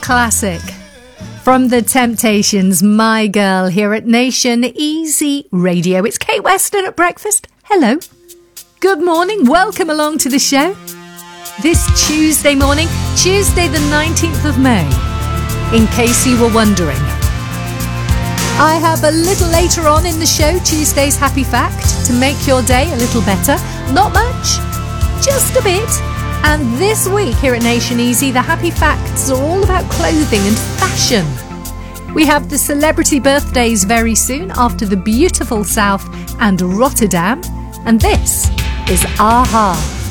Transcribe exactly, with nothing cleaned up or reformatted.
classic. From The Temptations, My Girl, here at Nation Easy Radio. It's Kate Weston at breakfast. Hello. Good morning. Welcome along to the show. This Tuesday morning, Tuesday the nineteenth of May, in case you were wondering. I have a little later on in the show Tuesday's Happy Fact to make your day a little better. Not much, just a bit. And this week here at Nation Easy, the Happy Facts are all about clothing and fashion. We have the celebrity birthdays very soon after the beautiful South and Rotterdam. And this is A-ha.